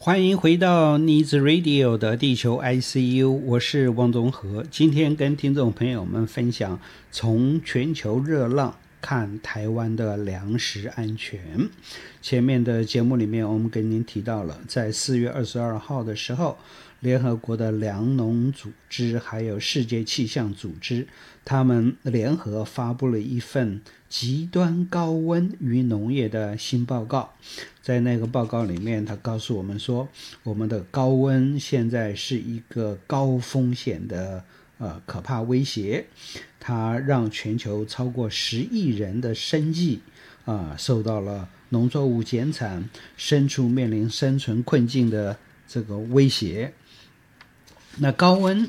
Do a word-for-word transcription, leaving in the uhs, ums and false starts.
欢迎回到 Needs Radio 的地球 I C U， 我是汪宗和。今天跟听众朋友们分享从全球热浪看台湾的粮食安全。前面的节目里面我们跟您提到了，在四月二十二号的时候，联合国的粮农组织还有世界气象组织，他们联合发布了一份极端高温与农业的新报告。在那个报告里面，他告诉我们说，我们的高温现在是一个高风险的呃可怕威胁，它让全球超过十亿人的生计啊、呃、受到了农作物减产，牲畜面临生存困境的这个威胁。那高温